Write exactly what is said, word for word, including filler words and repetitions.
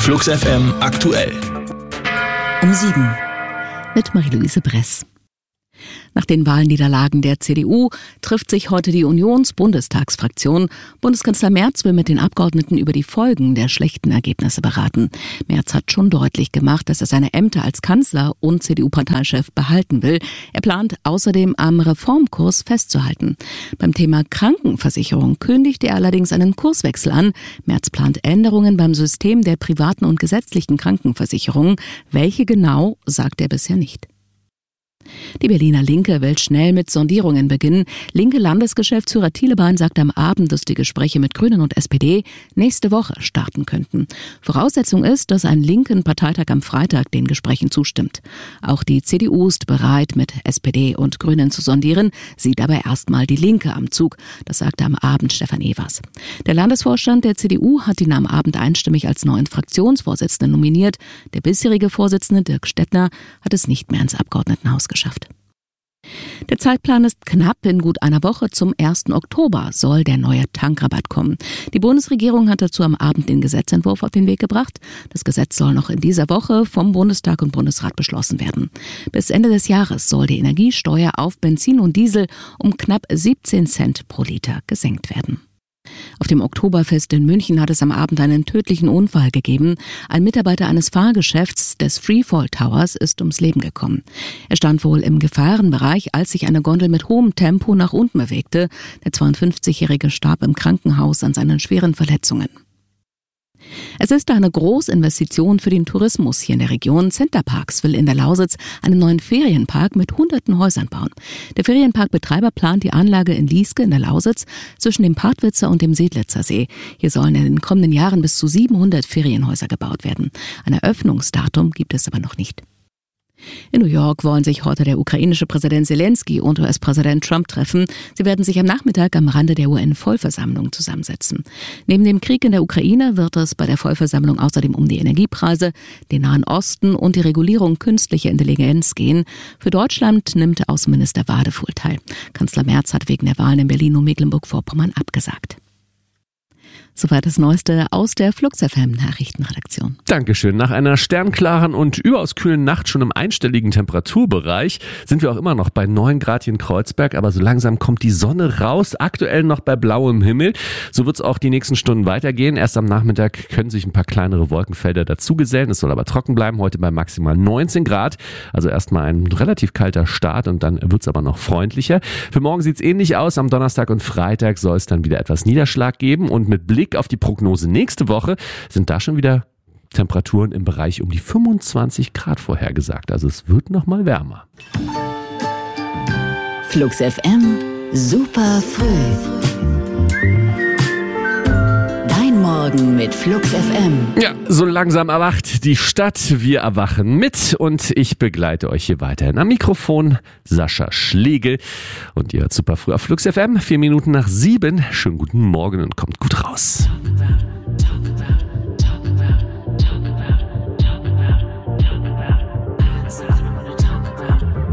Flux F M aktuell. Um sieben mit Marie-Louise Bress. Nach den Wahlniederlagen der C D U trifft sich heute die Unions-Bundestagsfraktion. Bundeskanzler Merz will mit den Abgeordneten über die Folgen der schlechten Ergebnisse beraten. Merz hat schon deutlich gemacht, dass er seine Ämter als Kanzler und C D U-Parteichef behalten will. Er plant außerdem am Reformkurs festzuhalten. Beim Thema Krankenversicherung kündigte er allerdings einen Kurswechsel an. Merz plant Änderungen beim System der privaten und gesetzlichen Krankenversicherungen. Welche genau, sagt er bisher nicht. Die Berliner Linke will schnell mit Sondierungen beginnen. Linke Landesgeschäftsführer Thielebein sagte am Abend, dass die Gespräche mit Grünen und S P D nächste Woche starten könnten. Voraussetzung ist, dass ein linken Parteitag am Freitag den Gesprächen zustimmt. Auch die C D U ist bereit, mit S P D und Grünen zu sondieren, sieht aber erstmal die Linke am Zug. Das sagte am Abend Stefan Evers. Der Landesvorstand der C D U hat ihn am Abend einstimmig als neuen Fraktionsvorsitzenden nominiert. Der bisherige Vorsitzende Dirk Stettner hat es nicht mehr ins Abgeordnetenhaus geschafft. Der Zeitplan ist knapp. In gut einer Woche zum ersten Oktober soll der neue Tankrabatt kommen. Die Bundesregierung hat dazu am Abend den Gesetzentwurf auf den Weg gebracht. Das Gesetz soll noch in dieser Woche vom Bundestag und Bundesrat beschlossen werden. Bis Ende des Jahres soll die Energiesteuer auf Benzin und Diesel um knapp siebzehn Cent pro Liter gesenkt werden. Auf dem Oktoberfest in München hat es am Abend einen tödlichen Unfall gegeben. Ein Mitarbeiter eines Fahrgeschäfts des Freefall Towers ist ums Leben gekommen. Er stand wohl im Gefahrenbereich, als sich eine Gondel mit hohem Tempo nach unten bewegte. Der zweiundfünfzigjährige starb im Krankenhaus an seinen schweren Verletzungen. Es ist eine Großinvestition für den Tourismus hier in der Region. Centerparks will in der Lausitz einen neuen Ferienpark mit hunderten Häusern bauen. Der Ferienparkbetreiber plant die Anlage in Lieske in der Lausitz zwischen dem Partwitzer und dem Sedlitzer See. Hier sollen in den kommenden Jahren bis zu siebenhundert Ferienhäuser gebaut werden. Ein Eröffnungsdatum gibt es aber noch nicht. In New York wollen sich heute der ukrainische Präsident Zelensky und U S-Präsident Trump treffen. Sie werden sich am Nachmittag am Rande der U N-Vollversammlung zusammensetzen. Neben dem Krieg in der Ukraine wird es bei der Vollversammlung außerdem um die Energiepreise, den Nahen Osten und die Regulierung künstlicher Intelligenz gehen. Für Deutschland nimmt Außenminister Wadefuhl teil. Kanzler Merz hat wegen der Wahlen in Berlin und Mecklenburg-Vorpommern abgesagt. Soweit das Neueste aus der Flux F M Nachrichtenredaktion. Dankeschön. Nach einer sternklaren und überaus kühlen Nacht schon im einstelligen Temperaturbereich sind wir auch immer noch bei neun Grad hier in Kreuzberg, aber so langsam kommt die Sonne raus, aktuell noch bei blauem Himmel. So wird es auch die nächsten Stunden weitergehen. Erst am Nachmittag können sich ein paar kleinere Wolkenfelder dazugesellen. Es soll aber trocken bleiben, heute bei maximal neunzehn Grad. Also erstmal ein relativ kalter Start und dann wird es aber noch freundlicher. Für morgen sieht es ähnlich aus. Am Donnerstag und Freitag soll es dann wieder etwas Niederschlag geben und mit Blick auf die Prognose nächste Woche sind da schon wieder Temperaturen im Bereich um die fünfundzwanzig Grad vorhergesagt. Also es wird noch mal wärmer. Flux F M, super früh. Dein Morgen mit Flux F M. Ja, so langsam erwacht die Stadt. Wir erwachen mit und ich begleite euch hier weiterhin. Am Mikrofon Sascha Schlegel. Und ihr hört super früh auf Flux F M. Vier Minuten nach sieben. Schönen guten Morgen und kommt gut raus.